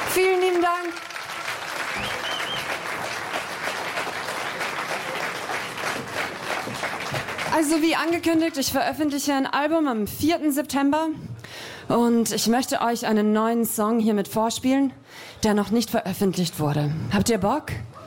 Vielen lieben Dank. Also wie angekündigt, ich veröffentliche ein Album am 4. September und ich möchte euch einen neuen Song hiermit vorspielen, der noch nicht veröffentlicht wurde. Habt ihr Bock?